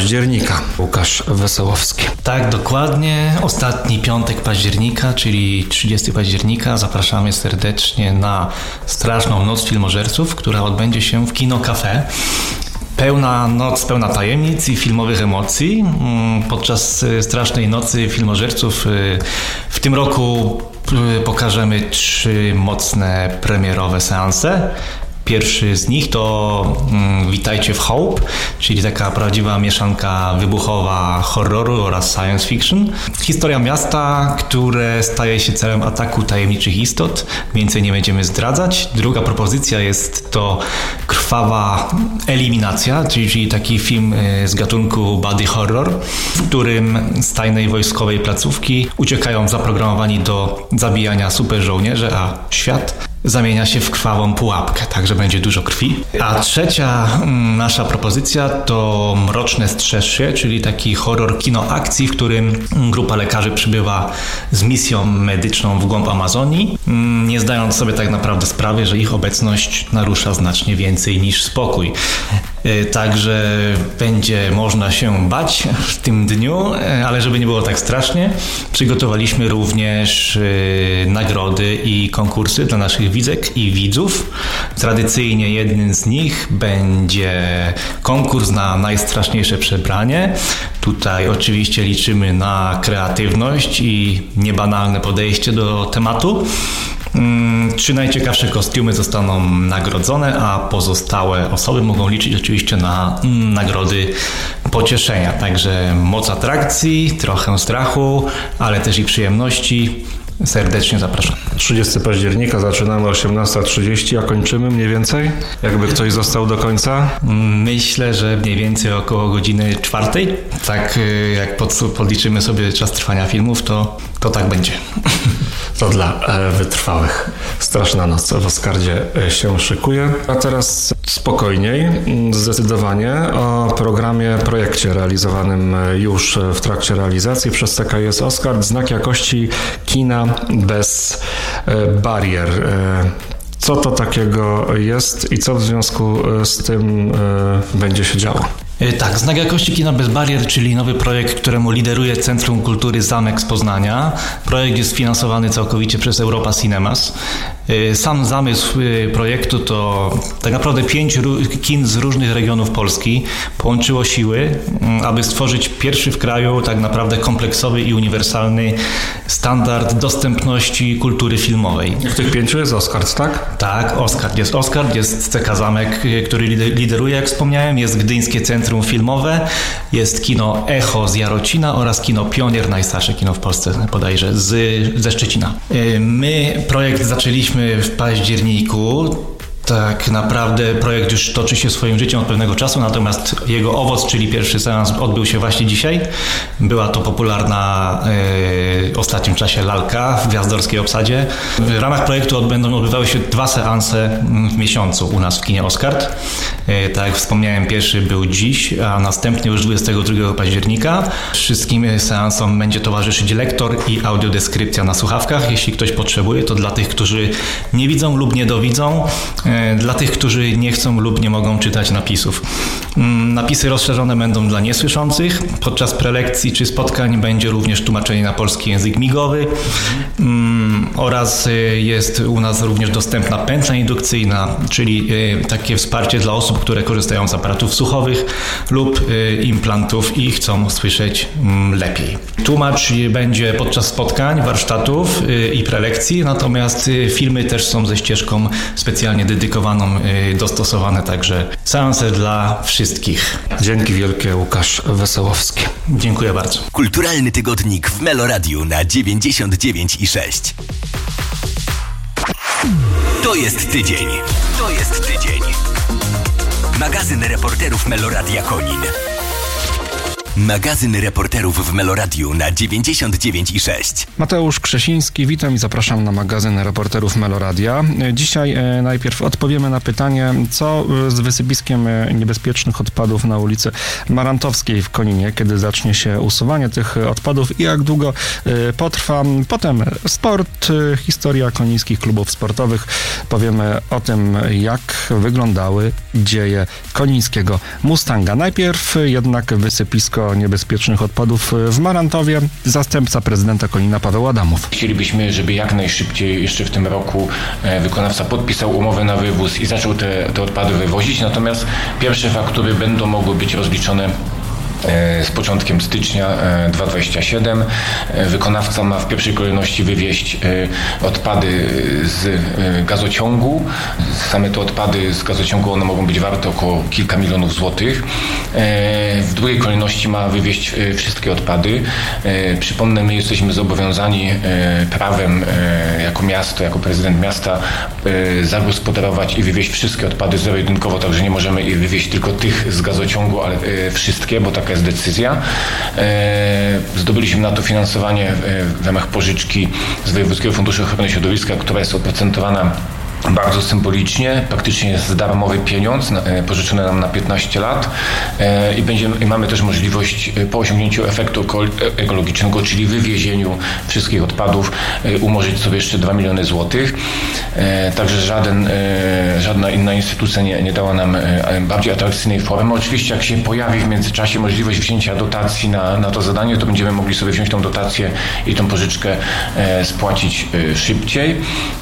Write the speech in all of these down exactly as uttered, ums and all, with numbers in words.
października. Łukasz Wesołowski. Tak, dokładnie. Ostatni piątek października, czyli trzydziestego października, zapraszamy serdecznie na Straszną Noc Filmożerców, która odbędzie się w Kino Cafe. Pełna noc, pełna tajemnic i filmowych emocji. Podczas Strasznej Nocy Filmożerców w tym roku pokażemy trzy mocne premierowe seanse. Pierwszy z nich to mm, Witajcie w Hope, czyli taka prawdziwa mieszanka wybuchowa horroru oraz science fiction. Historia miasta, które staje się celem ataku tajemniczych istot. Więcej nie będziemy zdradzać. Druga propozycja jest to Krwawa Eliminacja, czyli, czyli taki film z gatunku body horror, w którym z tajnej wojskowej placówki uciekają zaprogramowani do zabijania super żołnierze, a świat zamienia się w krwawą pułapkę, także będzie dużo krwi. A trzecia mm, nasza propozycja to Mroczne Strzeże, czyli taki horror kino akcji, w którym grupa lekarzy przybywa z misją medyczną w głąb Amazonii, mm, nie zdając sobie tak naprawdę sprawy, że ich obecność narusza znacznie więcej niż spokój. Yy, także będzie można się bać w tym dniu, yy, ale żeby nie było tak strasznie, przygotowaliśmy również yy, nagrody i konkursy dla naszych widzek i widzów. Tradycyjnie jednym z nich będzie konkurs na najstraszniejsze przebranie. Tutaj oczywiście liczymy na kreatywność i niebanalne podejście do tematu. Trzy najciekawsze kostiumy zostaną nagrodzone, a pozostałe osoby mogą liczyć oczywiście na nagrody pocieszenia. Także moc atrakcji, trochę strachu, ale też i przyjemności. Serdecznie zapraszam. trzydziestego października zaczynamy osiemnasta trzydzieści, a kończymy mniej więcej? Jakby ktoś został do końca? Myślę, że mniej więcej około godziny czwartej. Tak jak pod, podliczymy sobie czas trwania filmów, to, to tak będzie. To dla e, wytrwałych. Straszna Noc w Oscardzie się szykuje. A teraz spokojniej, zdecydowanie o programie, projekcie realizowanym już w trakcie realizacji przez C K S Oscard. Znak jakości kina bez e, barier. E, co to takiego jest i co w związku z tym e, będzie się działo? Tak, Znak Jakości Kina bez barier, czyli nowy projekt, któremu lideruje Centrum Kultury Zamek z Poznania. Projekt jest finansowany całkowicie przez Europa Cinemas. Sam zamysł projektu to tak naprawdę pięć kin z różnych regionów Polski połączyło siły, aby stworzyć pierwszy w kraju tak naprawdę kompleksowy i uniwersalny standard dostępności kultury filmowej. W tych pięciu jest Oscard, tak? Tak, Oscard jest Oscard, jest C K Zamek, który lideruje, jak wspomniałem, jest Gdyńskie Centrum Filmowe, jest kino Echo z Jarocina oraz kino Pionier, najstarsze kino w Polsce bodajże, z, ze Szczecina. My projekt zaczęliśmy w październiku. Tak naprawdę projekt już toczy się swoim życiem od pewnego czasu, natomiast jego owoc, czyli pierwszy seans, odbył się właśnie dzisiaj. Była to popularna w ostatnim czasie lalka w gwiazdorskiej obsadzie. W ramach projektu będą odbywały się dwa seanse w miesiącu u nas w kinie Oscard. Tak jak wspomniałem, pierwszy był dziś, a następny już dwudziestego drugiego października. Wszystkim seansom będzie towarzyszyć lektor i audiodeskrypcja na słuchawkach. Jeśli ktoś potrzebuje, to dla tych, którzy nie widzą lub nie dowidzą, dla tych, którzy nie chcą lub nie mogą czytać napisów. Napisy rozszerzone będą dla niesłyszących. Podczas prelekcji czy spotkań będzie również tłumaczenie na polski język migowy oraz jest u nas również dostępna pętla indukcyjna, czyli takie wsparcie dla osób, które korzystają z aparatów słuchowych lub implantów i chcą słyszeć lepiej. Tłumacz będzie podczas spotkań, warsztatów i prelekcji, natomiast filmy też są ze ścieżką specjalnie dedykowaną, dostosowane, także seanse dla wszystkich. Dzięki wielkie, Łukasz Wesołowski. Dziękuję bardzo. Kulturalny tygodnik w Meloradiu na dziewięćdziesiąt dziewięć i sześć. To jest tydzień. To jest tydzień. Magazyn reporterów Meloradia Konin. Magazyn reporterów w Meloradiu na dziewięćdziesiąt dziewięć i sześć. Mateusz Krzesiński, witam i zapraszam na magazyn reporterów Meloradia. Dzisiaj e, najpierw odpowiemy na pytanie, co z wysypiskiem niebezpiecznych odpadów na ulicy Marantowskiej w Koninie, kiedy zacznie się usuwanie tych odpadów i jak długo e, potrwa. Potem sport, e, historia konińskich klubów sportowych. Powiemy o tym, jak wyglądały dzieje konińskiego Mustanga. Najpierw jednak wysypisko niebezpiecznych odpadów w Marantowie. Zastępca prezydenta Konina Paweł Adamów. Chcielibyśmy, żeby jak najszybciej jeszcze w tym roku wykonawca podpisał umowę na wywóz i zaczął te, te odpady wywozić, natomiast pierwsze faktury będą mogły być rozliczone z początkiem stycznia dwa tysiące dwudziestego siódmego. Wykonawca ma w pierwszej kolejności wywieźć odpady z gazociągu. Same te odpady z gazociągu, one mogą być warte około kilka milionów złotych. W drugiej kolejności ma wywieźć wszystkie odpady. Przypomnę, my jesteśmy zobowiązani prawem jako miasto, jako prezydent miasta zagospodarować i wywieźć wszystkie odpady zero-jedynkowo, także nie możemy ich wywieźć tylko tych z gazociągu, ale wszystkie, bo taka jest decyzja. Zdobyliśmy na to finansowanie w ramach pożyczki z Wojewódzkiego Funduszu Ochrony Środowiska, która jest oprocentowana bardzo symbolicznie, praktycznie jest darmowy pieniądz, pożyczony nam na piętnaście lat i, będziemy, i mamy też możliwość po osiągnięciu efektu ekologicznego, czyli wywiezieniu wszystkich odpadów, umorzyć sobie jeszcze dwa miliony złotych. Także żaden, żadna inna instytucja nie, nie dała nam bardziej atrakcyjnej formy. Oczywiście jak się pojawi w międzyczasie możliwość wzięcia dotacji na, na to zadanie, to będziemy mogli sobie wziąć tą dotację i tą pożyczkę spłacić szybciej.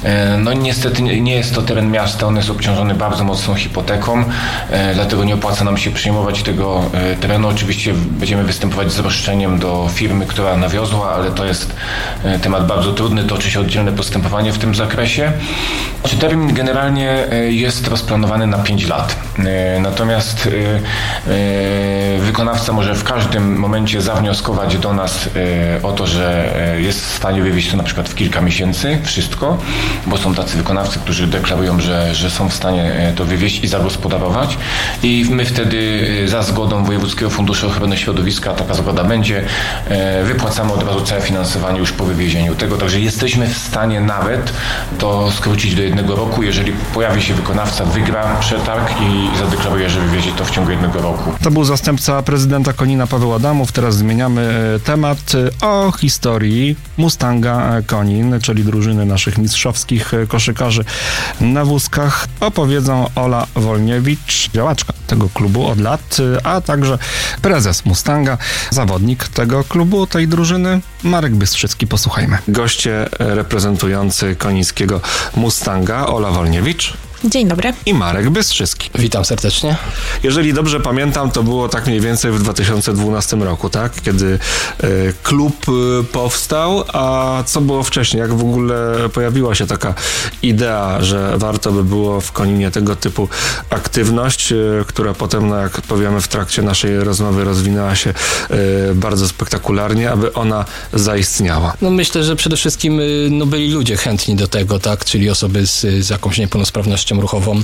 No niestety nie Nie jest to teren miasta, on jest obciążony bardzo mocną hipoteką, e, dlatego nie opłaca nam się przejmować tego e, terenu. Oczywiście będziemy występować z roszczeniem do firmy, która nawiozła, ale to jest e, temat bardzo trudny, toczy się oddzielne postępowanie w tym zakresie. Czy termin generalnie e, jest rozplanowany na pięć lat, e, natomiast e, e, wykonawca może w każdym momencie zawnioskować do nas e, o to, że e, jest w stanie wywieźć to na przykład w kilka miesięcy, wszystko, bo są tacy wykonawcy, którzy deklarują, że, że są w stanie to wywieźć i zagospodarować i my wtedy za zgodą Wojewódzkiego Funduszu Ochrony Środowiska, taka zgoda będzie, wypłacamy od razu całe finansowanie już po wywiezieniu tego, także jesteśmy w stanie nawet to skrócić do jednego roku, jeżeli pojawi się wykonawca, wygra przetarg i zadeklaruje, że wywiezie to w ciągu jednego roku. To był zastępca prezydenta Konina Paweł Adamów. Teraz zmieniamy temat. O historii Mustanga Konin, czyli drużyny naszych mistrzowskich koszykarzy na wózkach, opowiedzą Ola Wolniewicz, działaczka tego klubu od lat, a także prezes Mustanga, zawodnik tego klubu, tej drużyny, Marek Bystrzycki. Posłuchajmy. Goście reprezentujący konińskiego Mustanga, Ola Wolniewicz. Dzień dobry. I Marek Bystrzycki. Witam serdecznie. Jeżeli dobrze pamiętam, to było tak mniej więcej w dwa tysiące dwunastym roku, tak? Kiedy y, klub y, powstał, a co było wcześniej? Jak w ogóle pojawiła się taka idea, że warto by było w Koninie tego typu aktywność, y, która potem, no jak powiemy w trakcie naszej rozmowy, rozwinęła się y, bardzo spektakularnie, aby ona zaistniała? No myślę, że przede wszystkim y, no byli ludzie chętni do tego, tak? Czyli osoby z, z jakąś niepełnosprawnością ruchową.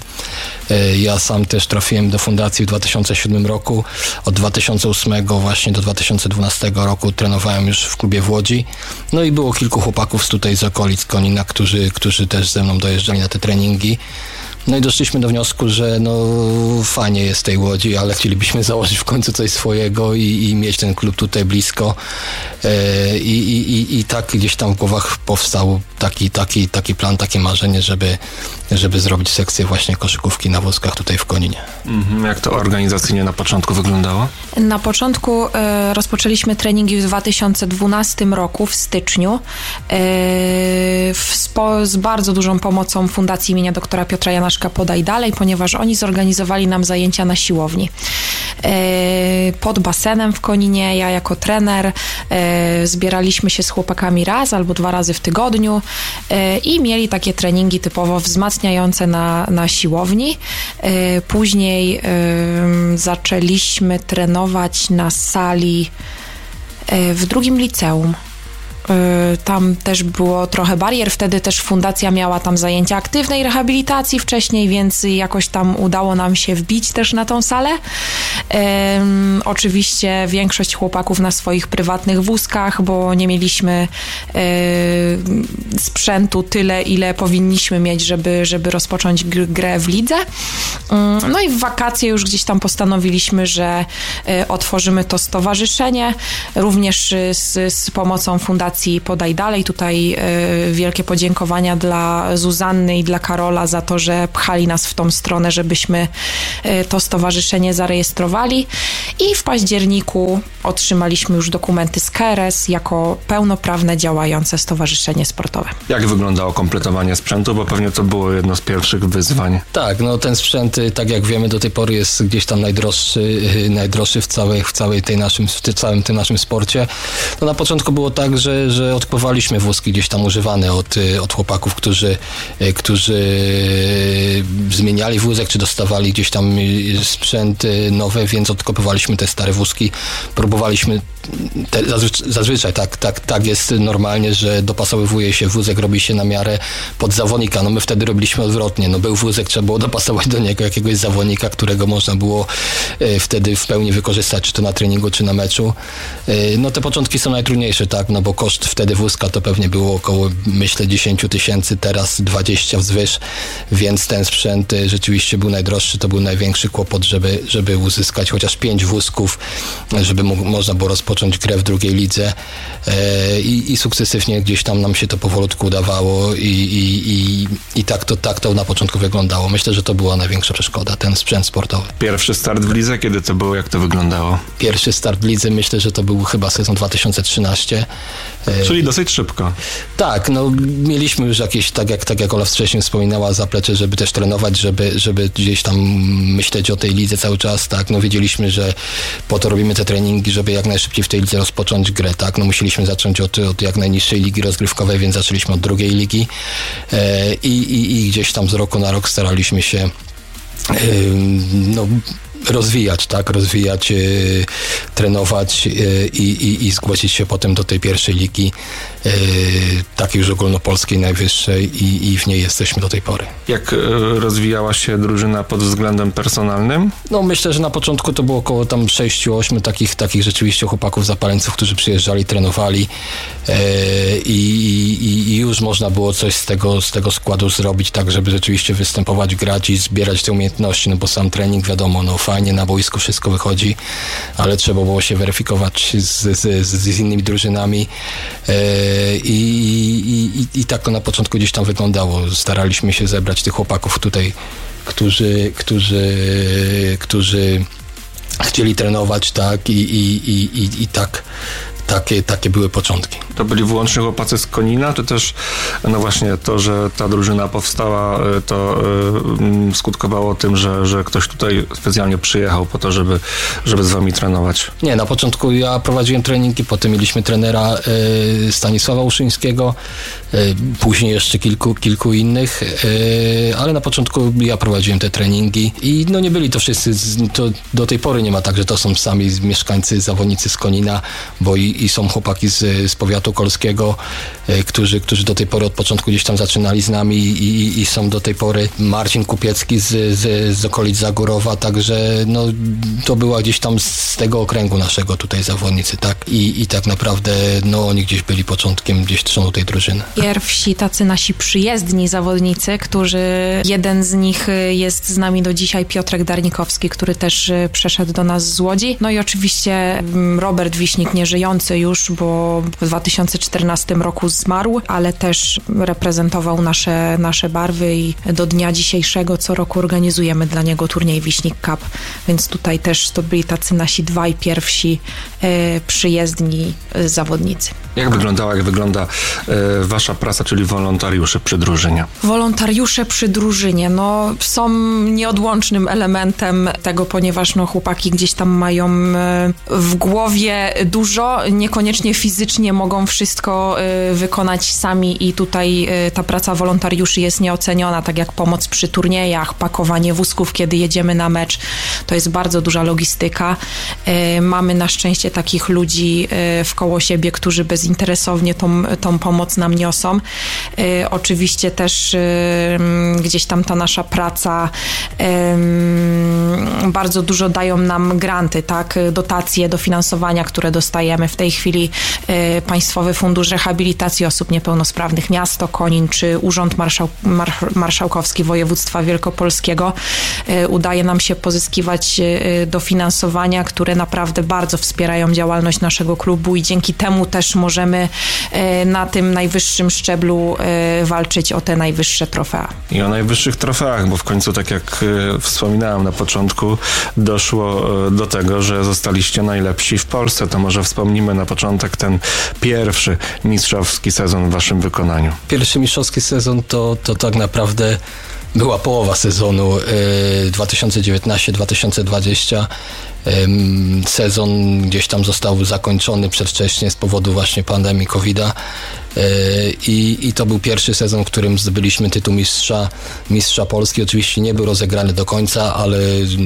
Ja sam też trafiłem do fundacji w dwa tysiące siódmym roku. Od dwa tysiące ósmego właśnie do dwa tysiące dwunastego roku trenowałem już w klubie w Łodzi. No i było kilku chłopaków tutaj z okolic Konina, którzy, którzy też ze mną dojeżdżali na te treningi. No i doszliśmy do wniosku, że no fajnie jest tej Łodzi, ale chcielibyśmy założyć w końcu coś swojego i, i mieć ten klub tutaj blisko. E, i, i, I tak gdzieś tam w głowach powstał taki, taki, taki plan, takie marzenie, żeby, żeby zrobić sekcję właśnie koszykówki na wózkach tutaj w Koninie. Mhm. Jak to organizacyjnie na początku wyglądało? Na początku e, rozpoczęliśmy treningi w dwa tysiące dwunastym roku, w styczniu, e, w spo, z bardzo dużą pomocą Fundacji imienia doktora Piotra Janaszka Podaj Dalej, ponieważ oni zorganizowali nam zajęcia na siłowni. E, pod basenem w Koninie, ja jako trener, e, zbieraliśmy się z chłopakami raz albo dwa razy w tygodniu e, i mieli takie treningi typowo wzmacniające na, na siłowni. E, później e, zaczęliśmy trenować na sali e, w drugim liceum. Tam też było trochę barier, wtedy też fundacja miała tam zajęcia aktywnej rehabilitacji wcześniej, więc jakoś tam udało nam się wbić też na tą salę. Um, oczywiście większość chłopaków na swoich prywatnych wózkach, bo nie mieliśmy um, sprzętu tyle, ile powinniśmy mieć, żeby, żeby rozpocząć grę w lidze. Um, no i w wakacje już gdzieś tam postanowiliśmy, że um, otworzymy to stowarzyszenie, również z, z pomocą Fundacji Podaj Dalej. Tutaj um, wielkie podziękowania dla Zuzanny i dla Karola za to, że pchali nas w tą stronę, żebyśmy um, to stowarzyszenie zarejestrowali i w październiku otrzymaliśmy już dokumenty z K R S jako pełnoprawne działające stowarzyszenie sportowe. Jak wyglądało kompletowanie sprzętu, bo pewnie to było jedno z pierwszych wyzwań. Tak, no ten sprzęt, tak jak wiemy, do tej pory jest gdzieś tam najdroższy, najdroższy w całej, w całej tej naszym, w całym tym naszym sporcie. No na początku było tak, że, że odkupowaliśmy wózki gdzieś tam używane od, od chłopaków, którzy, którzy zmieniali wózek, czy dostawali gdzieś tam sprzęt nowe, więc odkopywaliśmy te stare wózki, próbowaliśmy te, zazwyczaj, zazwyczaj tak, tak, tak jest normalnie, że dopasowywuje się wózek, robi się na miarę pod zawodnika. No my wtedy robiliśmy odwrotnie. No był wózek, trzeba było dopasować do niego jakiegoś zawodnika, którego można było e, wtedy w pełni wykorzystać, czy to na treningu, czy na meczu. E, no te początki są najtrudniejsze, tak, no bo koszt wtedy wózka to pewnie było około, myślę, dziesięć tysięcy, teraz dwadzieścia wzwyż, więc ten sprzęt e, rzeczywiście był najdroższy, to był największy kłopot, żeby, żeby uzyskać chociaż pięć wózków, żeby mógł, można było rozpocząć grę w drugiej lidze e, i, i sukcesywnie gdzieś tam nam się to powolutku udawało i, i, i, i tak, to, tak to na początku wyglądało. Myślę, że to była największa przeszkoda, ten sprzęt sportowy. Pierwszy start w lidze, kiedy to było, jak to wyglądało? Pierwszy start w lidze, myślę, że to był chyba sezon dwa tysiące trzynasty. Czyli dosyć szybko. Tak, no mieliśmy już jakieś, tak jak, tak jak Ola wcześniej wspominała, zaplecze, żeby też trenować, żeby, żeby gdzieś tam myśleć o tej lidze cały czas, tak, no wiedzieliśmy, że po to robimy te treningi, żeby jak najszybciej w tej lidze rozpocząć grę, tak, no musieliśmy zacząć od, od jak najniższej ligi rozgrywkowej, więc zaczęliśmy od drugiej ligi e, i, i, i gdzieś tam z roku na rok staraliśmy się e, no rozwijać, tak, rozwijać, e, trenować e, i, i zgłosić się potem do tej pierwszej ligi, e, takiej już ogólnopolskiej, najwyższej i, i w niej jesteśmy do tej pory. Jak e, rozwijała się drużyna pod względem personalnym? No myślę, że na początku to było około tam sześciu, ośmiu takich, takich rzeczywiście chłopaków zapaleńców, którzy przyjeżdżali, trenowali e, i, i, i już można było coś z tego, z tego składu zrobić, tak, żeby rzeczywiście występować, grać i zbierać te umiejętności, no bo sam trening, wiadomo, no fajnie na boisku wszystko wychodzi, ale trzeba było się weryfikować z, z, z innymi drużynami e, i, i, i, i tak to na początku gdzieś tam wyglądało. Staraliśmy się zebrać tych chłopaków tutaj, którzy, którzy, którzy chcieli trenować, tak, i, i, i, i, i tak Takie, takie były początki. To byli wyłącznie chłopacy z Konina, czy też no właśnie to, że ta drużyna powstała, to y, skutkowało tym, że, że ktoś tutaj specjalnie przyjechał po to, żeby, żeby z wami trenować? Nie, na początku ja prowadziłem treningi, potem mieliśmy trenera y, Stanisława Uszyńskiego, y, później jeszcze kilku, kilku innych, y, ale na początku ja prowadziłem te treningi i no nie byli to wszyscy, to do tej pory nie ma tak, że to są sami mieszkańcy, zawodnicy z Konina, bo i i są chłopaki z, z powiatu kolskiego, y, którzy, którzy do tej pory od początku gdzieś tam zaczynali z nami i, i, i są do tej pory. Marcin Kupiecki z, z, z okolic Zagórowa, także no, to była gdzieś tam z tego okręgu naszego tutaj zawodnicy, tak? I, i tak naprawdę no, oni gdzieś byli początkiem gdzieś trzonu tej drużyny. Pierwsi tacy nasi przyjezdni zawodnicy, którzy, jeden z nich jest z nami do dzisiaj, Piotrek Darnikowski, który też przeszedł do nas z Łodzi. No i oczywiście Robert Wiśnik, nieżyjący już, bo w dwa tysiące czternastym roku zmarł, ale też reprezentował nasze, nasze barwy i do dnia dzisiejszego co roku organizujemy dla niego turniej Wiśnik Cup, więc tutaj też to byli tacy nasi dwaj pierwsi e, przyjezdni e, zawodnicy. Jak wyglądała, jak wygląda e, wasza praca, czyli wolontariusze przy drużynie? Wolontariusze przy drużynie, no są nieodłącznym elementem tego, ponieważ no chłopaki gdzieś tam mają e, w głowie dużo, niekoniecznie fizycznie mogą wszystko y, wykonać sami i tutaj y, ta praca wolontariuszy jest nieoceniona, tak jak pomoc przy turniejach, pakowanie wózków, kiedy jedziemy na mecz, to jest bardzo duża logistyka. Y, mamy na szczęście takich ludzi y, wkoło siebie, którzy bez bezinteresownie tą, tą pomoc nam niosą. Oczywiście też gdzieś tam ta nasza praca, bardzo dużo dają nam granty, tak, dotacje, dofinansowania, które dostajemy w tej chwili. Państwowy Fundusz Rehabilitacji Osób Niepełnosprawnych, miasto Konin czy Urząd Marszał, Mar, Marszałkowski Województwa Wielkopolskiego. Udaje nam się pozyskiwać dofinansowania, które naprawdę bardzo wspierają działalność naszego klubu i dzięki temu też możemy na tym najwyższym szczeblu walczyć o te najwyższe trofea. I o najwyższych trofeach, bo w końcu, tak jak wspominałem na początku, doszło do tego, że zostaliście najlepsi w Polsce. To może wspomnimy na początek ten pierwszy mistrzowski sezon w waszym wykonaniu. Pierwszy mistrzowski sezon to, to tak naprawdę była połowa sezonu dwa tysiące dziewiętnasty dwa tysiące dwudziesty. Sezon gdzieś tam został zakończony przedwcześnie z powodu właśnie pandemii kowida. I, I to był pierwszy sezon, w którym zdobyliśmy tytuł mistrza, mistrza Polski. Oczywiście nie był rozegrany do końca, ale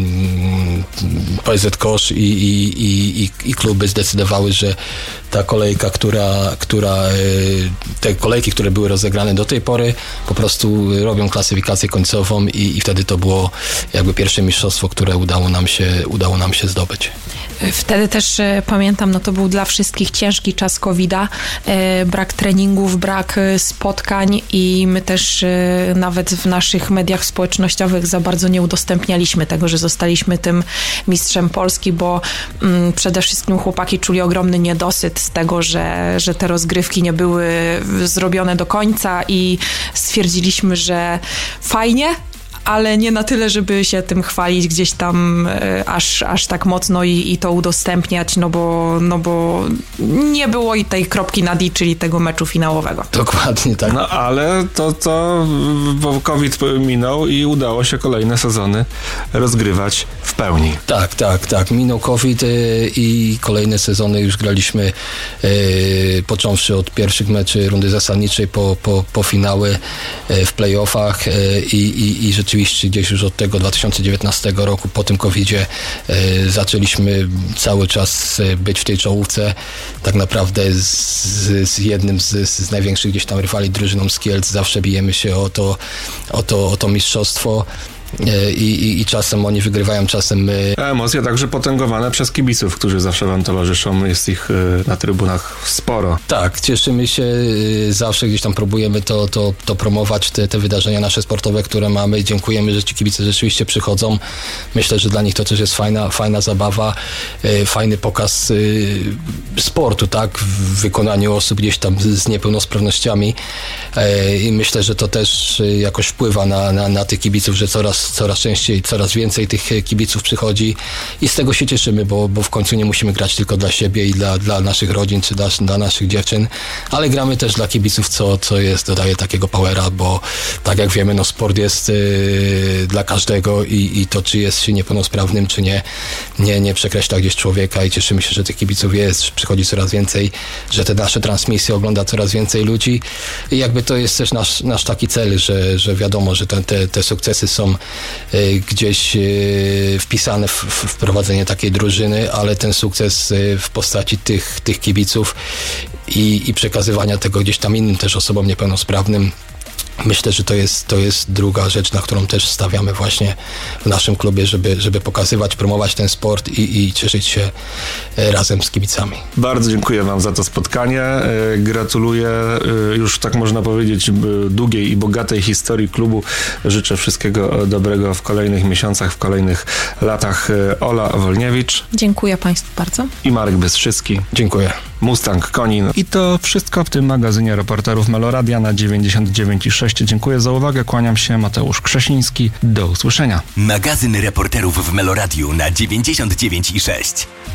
P Z Kosz i, i, i, i kluby zdecydowały, że ta kolejka, która, która, te kolejki, które były rozegrane do tej pory, po prostu robią klasyfikację końcową i, i wtedy to było jakby pierwsze mistrzostwo, które udało nam się, udało nam się zdobyć. Wtedy też e, pamiętam, no to był dla wszystkich ciężki czas kowida, e, brak treningów, brak e, spotkań i my też e, nawet w naszych mediach społecznościowych za bardzo nie udostępnialiśmy tego, że zostaliśmy tym mistrzem Polski, bo m, przede wszystkim chłopaki czuli ogromny niedosyt z tego, że, że te rozgrywki nie były zrobione do końca i stwierdziliśmy, że fajnie, ale nie na tyle, żeby się tym chwalić gdzieś tam e, aż, aż tak mocno i, i to udostępniać, no bo, no bo nie było i tej kropki nad i, czyli tego meczu finałowego. Dokładnie tak. No ale to, to bo COVID minął i udało się kolejne sezony rozgrywać w pełni. Tak, tak, tak. Minął COVID y, i kolejne sezony już graliśmy, y, począwszy od pierwszych meczy rundy zasadniczej po, po, po finały y, w playoffach y, i, i rzeczywiście gdzieś już od tego dwa tysiące dziewiętnastego roku po tym kowidzie y, zaczęliśmy cały czas być w tej czołówce. Tak naprawdę z, z jednym z, z największych gdzieś tam rywali, drużyną z Kielc, zawsze bijemy się o to, o to, o to mistrzostwo. I, i, i czasem oni wygrywają, czasem my. Emocje także potęgowane przez kibiców, którzy zawsze wam towarzyszą. Jest ich na trybunach sporo. Tak, cieszymy się, zawsze gdzieś tam próbujemy to, to, to promować, te, te wydarzenia nasze sportowe, które mamy. Dziękujemy, że ci kibice rzeczywiście przychodzą. Myślę, że dla nich to też jest fajna, fajna zabawa, fajny pokaz sportu, tak, w wykonaniu osób gdzieś tam z niepełnosprawnościami. I myślę, że to też jakoś wpływa na, na, na tych kibiców, że coraz coraz częściej, coraz więcej tych kibiców przychodzi i z tego się cieszymy, bo, bo w końcu nie musimy grać tylko dla siebie i dla, dla naszych rodzin, czy dla, dla naszych dziewczyn, ale gramy też dla kibiców, co, co jest, dodaje takiego powera, bo tak jak wiemy, no sport jest yy, dla każdego i, i to, czy jest się niepełnosprawnym, czy nie, nie, nie przekreśla gdzieś człowieka i cieszymy się, że tych kibiców jest, że przychodzi coraz więcej, że te nasze transmisje ogląda coraz więcej ludzi i jakby to jest też nasz, nasz taki cel, że, że wiadomo, że te, te, te sukcesy są gdzieś wpisane w, w prowadzenie takiej drużyny, ale ten sukces w postaci tych, tych kibiców i, i przekazywania tego gdzieś tam innym też osobom niepełnosprawnym, myślę, że to jest, to jest druga rzecz, na którą też stawiamy właśnie w naszym klubie, żeby, żeby pokazywać, promować ten sport i, i cieszyć się razem z kibicami. Bardzo dziękuję wam za to spotkanie. Gratuluję już, tak można powiedzieć, długiej i bogatej historii klubu. Życzę wszystkiego dobrego w kolejnych miesiącach, w kolejnych latach. Ola Wolniewicz. Dziękuję państwu bardzo. I Marek Bystrzycki. Dziękuję. Mustang Konin. I to wszystko w tym magazynie reporterów Meloradia na dziewięćdziesiąt dziewięć i sześć. Dziękuję za uwagę. Kłaniam się, Mateusz Krzesiński. Do usłyszenia. Magazyn reporterów w Meloradiu na dziewięćdziesiąt dziewięć i sześć.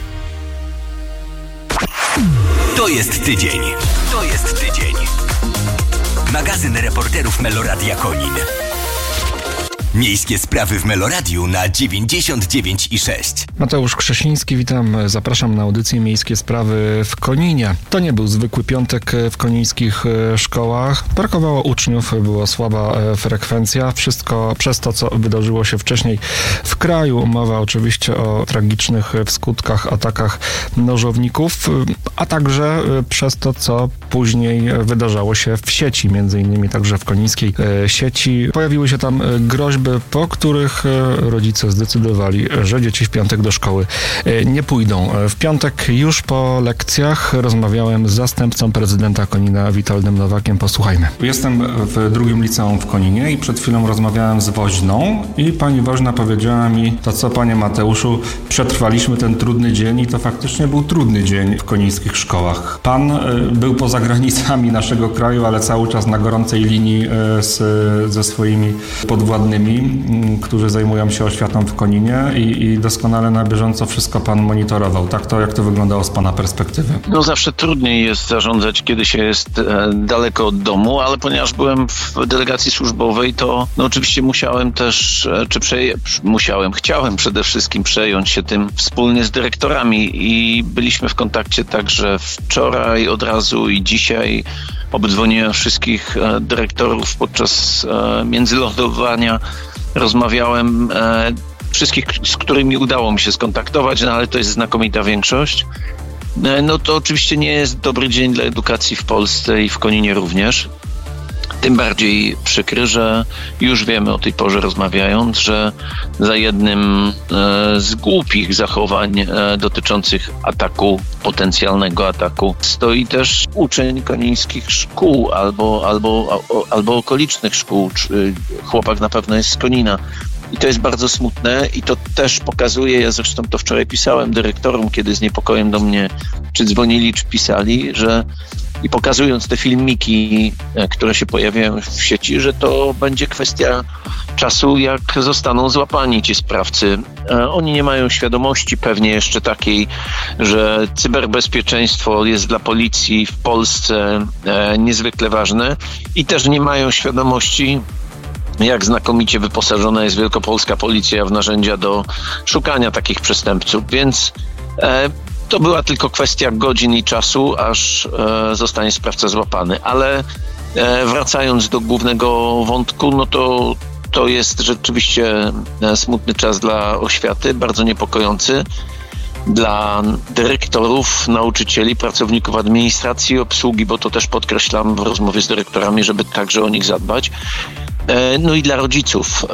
To jest tydzień. To jest tydzień. Magazyn reporterów Meloradia Konin. Miejskie sprawy w Meloradiu na dziewięćdziesiąt dziewięć i sześć. Mateusz Krzesiński, witam. Zapraszam na audycję Miejskie Sprawy w Koninie. To nie był zwykły piątek w konińskich szkołach. Brakowało uczniów, była słaba frekwencja. Wszystko przez to, co wydarzyło się wcześniej w kraju. Mowa oczywiście o tragicznych w skutkach atakach nożowników, a także przez to, co później wydarzało się w sieci, między innymi także w konińskiej sieci. Pojawiły się tam groźby, po których rodzice zdecydowali, że dzieci w piątek do szkoły nie pójdą. W piątek już po lekcjach rozmawiałem z zastępcą prezydenta Konina Witoldem Nowakiem. Posłuchajmy. Jestem w drugim liceum w Koninie i przed chwilą rozmawiałem z woźną i pani woźna powiedziała mi: to co, panie Mateuszu, przetrwaliśmy ten trudny dzień i to faktycznie był trudny dzień w konińskich szkołach. Pan był poza granicami naszego kraju, ale cały czas na gorącej linii z, ze swoimi podwładnymi, którzy zajmują się oświatą w Koninie i, i doskonale na bieżąco wszystko pan monitorował. Tak to, jak to wyglądało z pana perspektywy? No zawsze trudniej jest zarządzać, kiedy się jest e, daleko od domu, ale ponieważ byłem w delegacji służbowej, to no, oczywiście musiałem też, e, czy przeje, musiałem, chciałem przede wszystkim przejąć się tym wspólnie z dyrektorami i byliśmy w kontakcie także wczoraj od razu i dzisiaj. Obdzwoniłem wszystkich e, dyrektorów podczas e, międzylądowania. Rozmawiałem e, wszystkich, z którymi udało mi się skontaktować, no ale to jest znakomita większość. E, no to oczywiście nie jest dobry dzień dla edukacji w Polsce i w Koninie również. Tym bardziej przykry, że już wiemy o tej porze rozmawiając, że za jednym e, z głupich zachowań e, dotyczących ataku, potencjalnego ataku, stoi też uczeń konińskich szkół albo, albo, a, albo okolicznych szkół. Chłopak na pewno jest z Konina. I to jest bardzo smutne i to też pokazuje, ja zresztą to wczoraj pisałem dyrektorom, kiedy z niepokojem do mnie czy dzwonili, czy pisali, że i pokazując te filmiki, które się pojawiają w sieci, że to będzie kwestia czasu, jak zostaną złapani ci sprawcy. Oni nie mają świadomości pewnie jeszcze takiej, że cyberbezpieczeństwo jest dla policji w Polsce niezwykle ważne i też nie mają świadomości, jak znakomicie wyposażona jest wielkopolska policja w narzędzia do szukania takich przestępców, więc e, to była tylko kwestia godzin i czasu, aż e, zostanie sprawca złapany. Ale e, wracając do głównego wątku, no to to jest rzeczywiście smutny czas dla oświaty, bardzo niepokojący dla dyrektorów, nauczycieli, pracowników administracji, obsługi, bo to też podkreślam w rozmowie z dyrektorami, żeby także o nich zadbać. No i dla rodziców.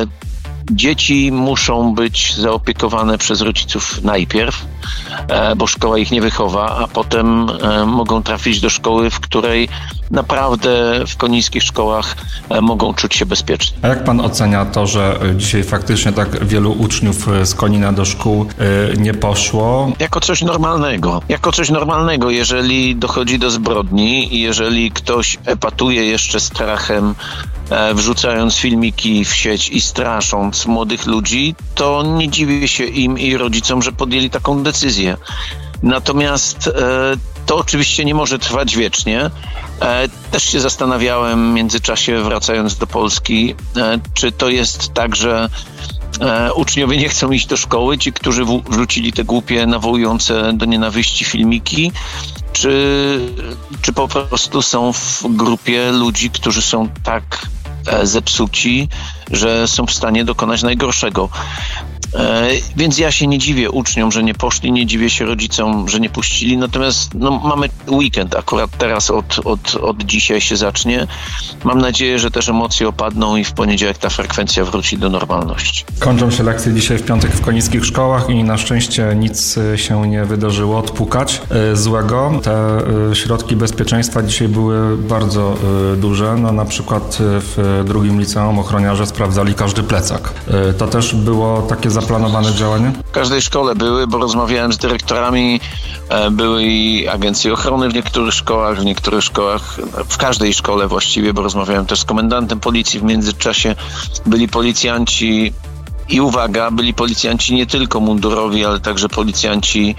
Dzieci muszą być zaopiekowane przez rodziców najpierw, bo szkoła ich nie wychowa, a potem mogą trafić do szkoły, w której naprawdę w konińskich szkołach mogą czuć się bezpiecznie. A jak pan ocenia to, że dzisiaj faktycznie tak wielu uczniów z Konina do szkół nie poszło? Jako coś normalnego. Jako coś normalnego, jeżeli dochodzi do zbrodni i jeżeli ktoś epatuje jeszcze strachem, wrzucając filmiki w sieć i strasząc młodych ludzi, to nie dziwię się im i rodzicom, że podjęli taką decyzję. Natomiast e, to oczywiście nie może trwać wiecznie. E, też się zastanawiałem w międzyczasie, wracając do Polski, e, czy to jest tak, że e, uczniowie nie chcą iść do szkoły, ci, którzy w- wrzucili te głupie, nawołujące do nienawiści filmiki, czy, czy po prostu są w grupie ludzi, którzy są tak e, zepsuci, że są w stanie dokonać najgorszego. E, więc ja się nie dziwię uczniom, że nie poszli, nie dziwię się rodzicom, że nie puścili, natomiast no, mamy weekend, akurat teraz od, od, od dzisiaj się zacznie. Mam nadzieję, że też emocje opadną i w poniedziałek ta frekwencja wróci do normalności. Kończą się lekcje dzisiaj w piątek w konińskich szkołach i na szczęście nic się nie wydarzyło odpukać złego. Te środki bezpieczeństwa dzisiaj były bardzo duże. No, na przykład w drugim liceum ochroniarze sprawdzali każdy plecak. To też było takie zaplanowane działanie? W każdej szkole były, bo rozmawiałem z dyrektorami, były i agencje ochrony w niektórych szkołach, w niektórych szkołach, w każdej szkole właściwie, bo rozmawiałem też z komendantem policji. W międzyczasie byli policjanci i uwaga, byli policjanci nie tylko mundurowi, ale także policjanci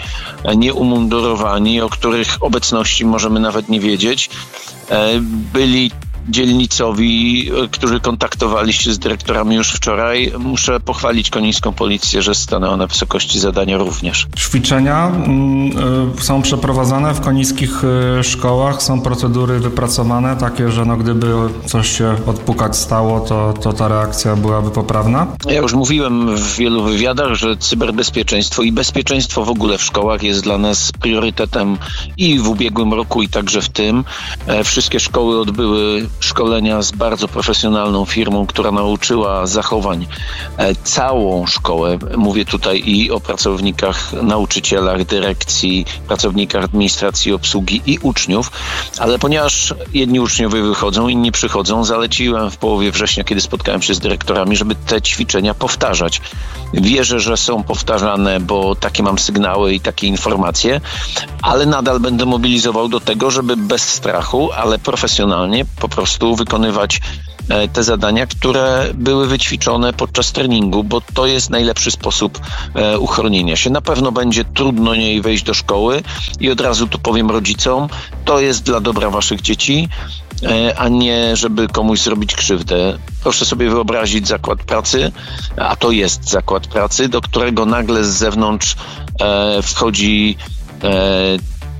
nieumundurowani, o których obecności możemy nawet nie wiedzieć. Byli dzielnicowi, którzy kontaktowali się z dyrektorami już wczoraj. Muszę pochwalić konińską policję, że stanęła na wysokości zadania również. Ćwiczenia y, są przeprowadzane w konińskich y, szkołach, są procedury wypracowane, takie, że no, gdyby coś się odpukać stało, to, to ta reakcja byłaby poprawna? Ja już mówiłem w wielu wywiadach, że cyberbezpieczeństwo i bezpieczeństwo w ogóle w szkołach jest dla nas priorytetem i w ubiegłym roku, i także w tym. E, wszystkie szkoły odbyły szkolenia z bardzo profesjonalną firmą, która nauczyła zachowań e, całą szkołę. Mówię tutaj i o pracownikach, nauczycielach, dyrekcji, pracownikach administracji, obsługi i uczniów, ale ponieważ jedni uczniowie wychodzą, inni przychodzą, zaleciłem w połowie września, kiedy spotkałem się z dyrektorami, żeby te ćwiczenia powtarzać. Wierzę, że są powtarzane, bo takie mam sygnały i takie informacje, ale nadal będę mobilizował do tego, żeby bez strachu, ale profesjonalnie po prostu wykonywać te zadania, które były wyćwiczone podczas treningu, bo to jest najlepszy sposób e, uchronienia się. Na pewno będzie trudno niej wejść do szkoły i od razu tu powiem rodzicom, to jest dla dobra waszych dzieci, e, a nie żeby komuś zrobić krzywdę. Proszę sobie wyobrazić zakład pracy, a to jest zakład pracy, do którego nagle z zewnątrz e, wchodzi e,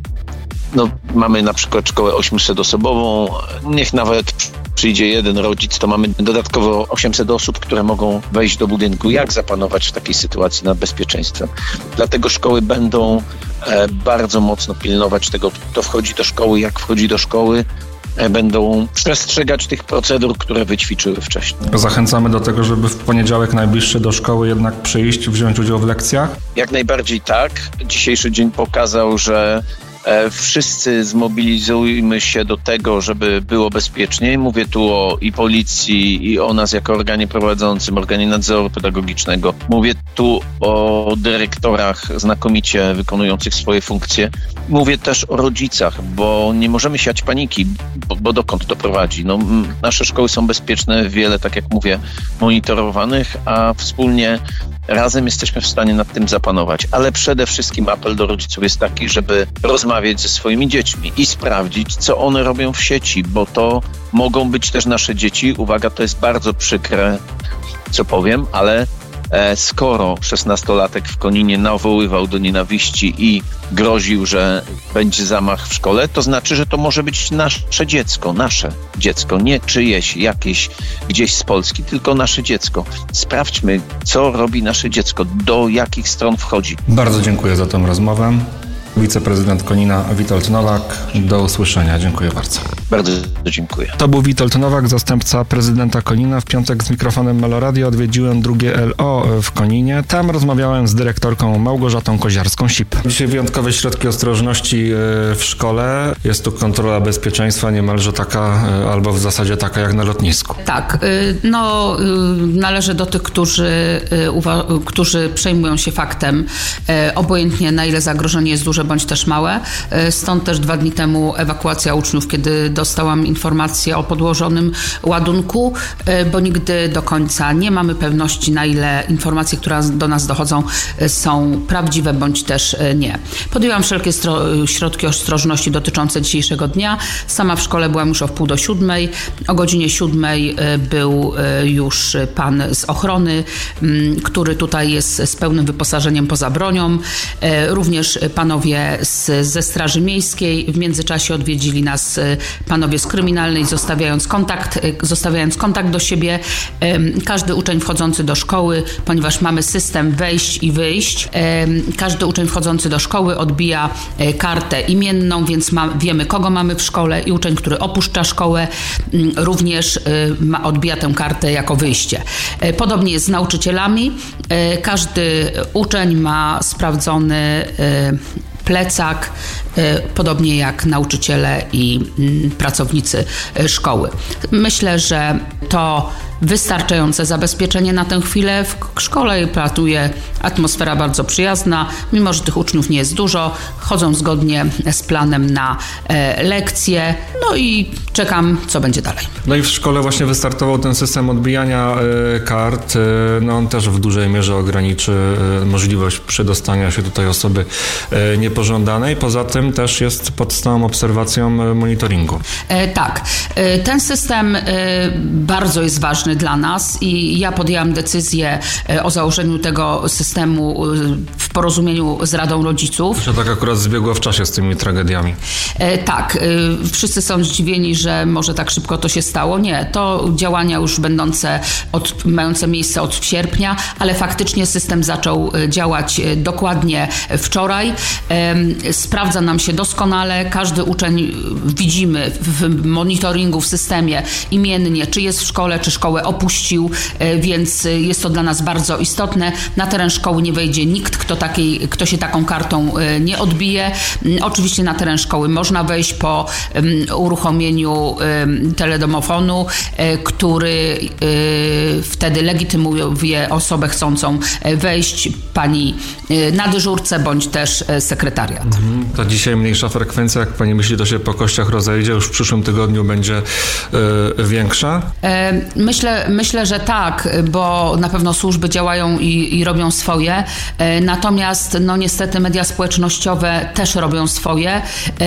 no, mamy na przykład szkołę ośmiuset-osobową, niech nawet przyjdzie jeden rodzic, to mamy dodatkowo osiemset osób, które mogą wejść do budynku. Jak zapanować w takiej sytuacji nad bezpieczeństwem? Dlatego szkoły będą e, bardzo mocno pilnować tego, kto wchodzi do szkoły, jak wchodzi do szkoły. E, będą przestrzegać tych procedur, które wyćwiczyły wcześniej. Zachęcamy do tego, żeby w poniedziałek najbliższy do szkoły jednak przyjść, wziąć udział w lekcjach? Jak najbardziej tak. Dzisiejszy dzień pokazał, że wszyscy zmobilizujmy się do tego, żeby było bezpieczniej. Mówię tu o i policji, i o nas jako organie prowadzącym, organie nadzoru pedagogicznego. Mówię tu o dyrektorach znakomicie wykonujących swoje funkcje. Mówię też o rodzicach, bo nie możemy siać paniki, bo, bo dokąd to prowadzi. No, nasze szkoły są bezpieczne, wiele, tak jak mówię, monitorowanych, a wspólnie razem jesteśmy w stanie nad tym zapanować. Ale przede wszystkim apel do rodziców jest taki, żeby rozmawiać ze swoimi dziećmi i sprawdzić, co one robią w sieci, bo to mogą być też nasze dzieci. Uwaga, to jest bardzo przykre, co powiem, ale e, skoro szesnastolatek w Koninie nawoływał do nienawiści i groził, że będzie zamach w szkole, to znaczy, że to może być nasze dziecko, nasze dziecko, nie czyjeś, jakieś gdzieś z Polski, tylko nasze dziecko. Sprawdźmy, co robi nasze dziecko, do jakich stron wchodzi. Bardzo dziękuję za tę rozmowę. Wiceprezydent Konina Witold Nowak. Do usłyszenia. Dziękuję bardzo. Bardzo dziękuję. To był Witold Nowak, zastępca prezydenta Konina. W piątek z mikrofonem Meloradio odwiedziłem drugie L O w Koninie. Tam rozmawiałem z dyrektorką Małgorzatą Koziarską-Sip. Dzisiaj wyjątkowe środki ostrożności w szkole. Jest tu kontrola bezpieczeństwa niemalże taka, albo w zasadzie taka jak na lotnisku. Tak, no należę do tych, którzy, którzy przejmują się faktem, obojętnie na ile zagrożenie jest duże bądź też małe. Stąd też dwa dni temu ewakuacja uczniów, kiedy dostałam informację o podłożonym ładunku, bo nigdy do końca nie mamy pewności, na ile informacje, które do nas dochodzą, są prawdziwe bądź też nie. Podjęłam wszelkie stro- środki ostrożności dotyczące dzisiejszego dnia. Sama w szkole byłam już o wpół do siódmej. O godzinie siódmej był już pan z ochrony, który tutaj jest z pełnym wyposażeniem poza bronią. Również panowie z, ze Straży Miejskiej. W międzyczasie odwiedzili nas panowie z kryminalnej, zostawiając kontakt, zostawiając kontakt do siebie. Każdy uczeń wchodzący do szkoły, ponieważ mamy system wejść i wyjść, każdy uczeń wchodzący do szkoły odbija kartę imienną, więc ma, wiemy, kogo mamy w szkole, i uczeń, który opuszcza szkołę, również ma, odbija tę kartę jako wyjście. Podobnie jest z nauczycielami. Każdy uczeń ma sprawdzony plecak, podobnie jak nauczyciele i pracownicy szkoły. Myślę, że to wystarczające zabezpieczenie na tę chwilę. W szkole panuje atmosfera bardzo przyjazna, mimo że tych uczniów nie jest dużo, chodzą zgodnie z planem na e, lekcje, no i czekam, co będzie dalej. No i w szkole właśnie wystartował ten system odbijania y, kart. Y, no on też w dużej mierze ograniczy y, możliwość przedostania się tutaj osoby y, niepożądanej. Poza tym też jest pod stałą obserwacją y, monitoringu. E, tak. E, ten system e, bardzo jest ważny dla nas i ja podjęłam decyzję e, o założeniu tego systemu e, w porozumieniu z Radą Rodziców. To tak akurat zbiegło w czasie z tymi tragediami. E, tak. E, wszyscy są zdziwieni, że może tak szybko to się stało. Nie. To działania już będące, od, mające miejsce od sierpnia, ale faktycznie system zaczął działać dokładnie wczoraj. E, sprawdza nam się doskonale. Każdy uczeń widzimy w monitoringu, w systemie imiennie, czy jest w szkole, czy szkołę opuścił, więc jest to dla nas bardzo istotne. Na teren szkoły nie wejdzie nikt, kto, takiej, kto się taką kartą nie odbije. Oczywiście na teren szkoły można wejść po uruchomieniu teledomofonu, który wtedy legitymuje osobę chcącą wejść, pani na dyżurce, bądź też sekretariat. Mhm. To dzisiaj mniejsza frekwencja, jak pani myśli, to się po kościach rozejdzie, już w przyszłym tygodniu będzie y, większa? Myślę, myślę, że tak, bo na pewno służby działają i, i robią swoje, natomiast no niestety media społecznościowe też robią swoje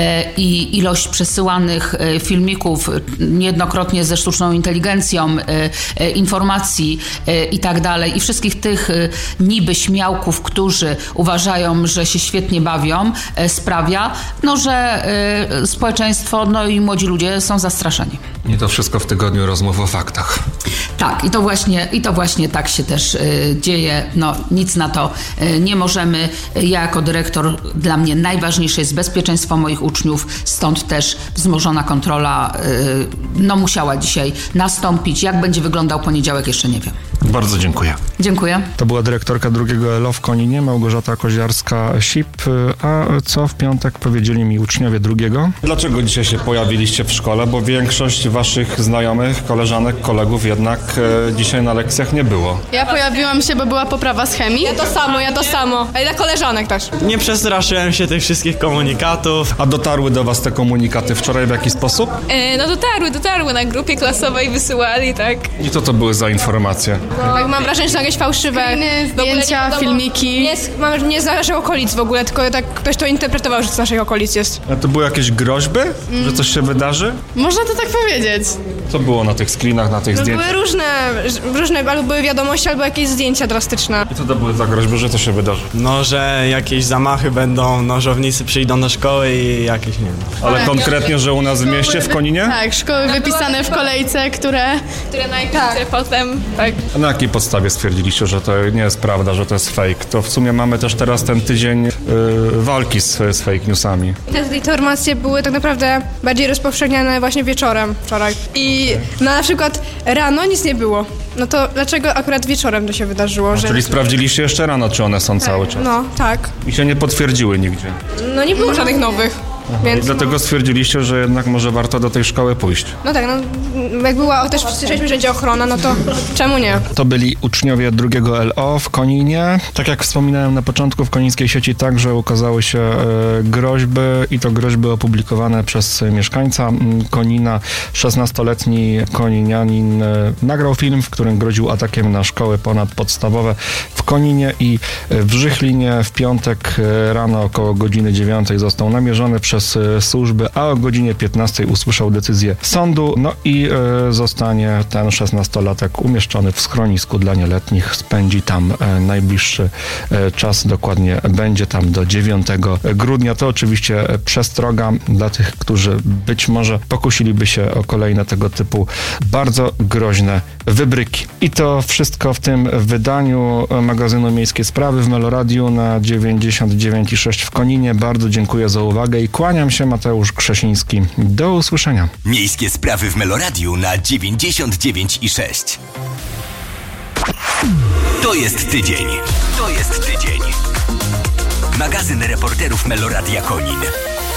i ilość przesyłanych filmików niejednokrotnie ze sztuczną inteligencją, informacji i tak dalej i wszystkich tych niby śmiałków, którzy uważają, że się świetnie bawią, sprawia, no, że społeczeństwo, no i młodzi ludzie są zastraszeni. I to wszystko w tygodniu rozmów o faktach. Tak, i to właśnie, i to właśnie tak się też y, dzieje. No, nic na to y, nie możemy. Ja jako dyrektor, dla mnie najważniejsze jest bezpieczeństwo moich uczniów, stąd też wzmożona kontrola y, no, musiała dzisiaj nastąpić. Jak będzie wyglądał poniedziałek, jeszcze nie wiem. Bardzo dziękuję. Dziękuję. To była dyrektorka drugiego L O w Koninie, Małgorzata Koziarska-Sip. A co w piątek powiedzieli mi uczniowie drugiego? Dlaczego dzisiaj się pojawiliście w szkole? Bo większość waszych znajomych, koleżanek, kolegów jednak e, dzisiaj na lekcjach nie było. Ja pojawiłam się, bo była poprawa z chemii. Ja to samo, ja to samo. A i dla koleżanek też. Nie przestraszyłem się tych wszystkich komunikatów. A dotarły do was te komunikaty wczoraj w jaki sposób? E, no dotarły, dotarły. Na grupie klasowej wysyłali, tak. I co to były za informacje? No, tak, mam wrażenie, że są jakieś fałszywe zdjęcia, nie filmiki. Nie, mam, nie z naszych okolic w ogóle, tylko tak ktoś to interpretował, że z naszych okolic jest. A to były jakieś groźby? Mm. Że coś się wydarzy? Można to tak powiedzieć. Co było na tych screenach, na tych no, zdjęciach? Były różne, różne, albo były wiadomości, albo jakieś zdjęcia drastyczne. I co to były za groźby, że to się wydarzy? No, że jakieś zamachy będą, nożownicy przyjdą do szkoły i jakieś, nie wiem. Ale tak, konkretnie, że u nas w mieście, w Koninie? Tak, szkoły no, wypisane w kolejce, które... Które najpierw, tak. potem, tak. A na jakiej podstawie stwierdziliście, że to nie jest prawda, że to jest fake? To w sumie mamy też teraz ten tydzień yy, walki z, z fake newsami. Te informacje były tak naprawdę bardziej rozpowszechniane właśnie wieczorem wczoraj. I no, na przykład rano nic nie było. No to dlaczego akurat wieczorem to się wydarzyło? No, że... Czyli sprawdziliście jeszcze rano, czy one są tak, cały czas? No, tak. I się nie potwierdziły nigdzie? No nie było żadnych nowych. Więc I dlatego stwierdziliście, że jednak może warto do tej szkoły pójść. No tak, no jak była też słyszeliśmy, że będzie ochrona, no to czemu nie? To byli uczniowie drugiego L O w Koninie. Tak jak wspominałem na początku, w konińskiej sieci także ukazały się e, groźby i to groźby opublikowane przez mieszkańca Konina. szesnastoletni koninianin e, nagrał film, w którym groził atakiem na szkoły ponadpodstawowe w Koninie i w Żychlinie. W piątek rano około godziny dziewiątej został namierzony przez służby, a o godzinie piętnastej usłyszał decyzję sądu, no i e, zostanie ten szesnastolatek umieszczony w schronisku dla nieletnich. Spędzi tam e, najbliższy e, czas, dokładnie będzie tam do dziewiątego grudnia. To oczywiście przestroga dla tych, którzy być może pokusiliby się o kolejne tego typu bardzo groźne wybryki. I to wszystko w tym wydaniu magazynu Miejskie Sprawy w Meloradiu na dziewięćdziesiąt dziewięć i sześć w Koninie. Bardzo dziękuję za uwagę i kłaniam się, Mateusz Krzesiński. Do usłyszenia. Miejskie Sprawy w Meloradiu na dziewięćdziesiąt dziewięć i sześć. To jest tydzień. To jest tydzień. Magazyn reporterów Meloradia Konin.